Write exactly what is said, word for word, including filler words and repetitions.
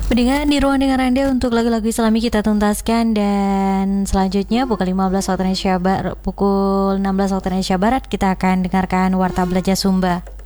Pendengar di ruang dengar Anda untuk lagu-lagu Islami kita tuntaskan, dan selanjutnya pukul lima belas waktu Indonesia Barat, pukul enam belas waktu Indonesia Barat kita akan dengarkan Warta Belajar Sumba.